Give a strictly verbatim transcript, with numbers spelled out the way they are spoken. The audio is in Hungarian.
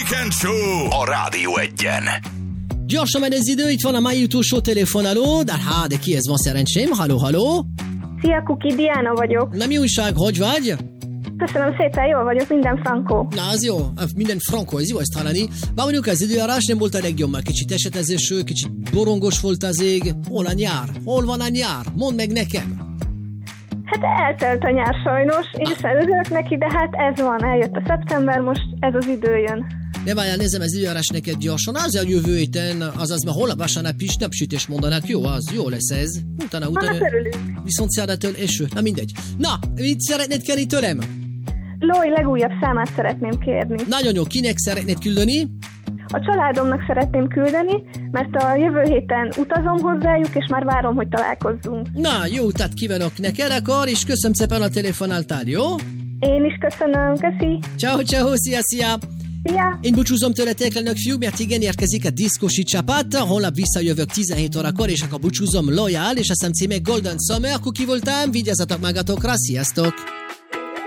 Weekend Show a Rádió Egyen. Gyorsan megy az idő, itt van a mai utolsó telefonáló, de hát, de kihez van szerencsém? Halló, halló? Szia, Kuki, Diana vagyok. Na mi újság, hogy vagy? Köszönöm szépen, jól vagyok, minden frankó. Na, az jó, minden frankó, ez jó ezt hallani. Bár mondjuk az időjárás nem volt a legjobb, már kicsit esetezésű, kicsit borongos volt az ég. Hol a nyár? Hol van a nyár? Mondd meg nekem. Hát eltelt a nyár sajnos, én sem örülök neki, de hát ez van, eljött a szeptember, most ez az idő jön. Ne várjál, nézem az időjárás neked gyorsan, az a jövő héten, azaz már holnap vasárnap is napsütés mondanak, jó, az jó lesz ez. Utána, utána, hát örülünk. Viszont szerdától eső, na mindegy. Na, mit szeretnéd kérni tőlem? Lói legújabb számát szeretném kérni. Nagyon jó, kinek szeretnéd küldeni? A családomnak szeretném küldeni, mert a jövő héten utazom hozzájuk, és már várom, hogy találkozzunk. Na, jó utat kívánok neked akkor, és köszönöm szépen a telefonáltál, jó? Én is köszönöm, köszi. Ciao, ciao, szia, szia. Szia. Én búcsúzom tőletek, lenök fiú, mert igen, érkezik a diszkosi csapat, holnap visszajövök tizenhét órakor, és akkor búcsúzom Loyal, és a szem címe Golden Summer, Kuki voltam, vigyázzatok magatokra, sziasztok!